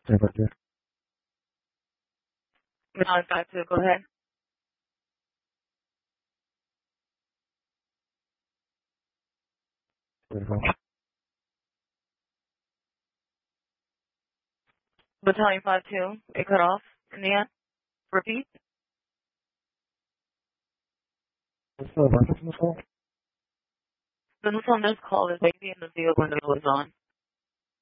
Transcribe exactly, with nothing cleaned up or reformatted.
Yeah, but yeah. Battalion five two, go ahead. There you go. Battalion five two, it cut off in the end. Repeat. What's the emergency call? The news on this call is baby and the vehicle window is on.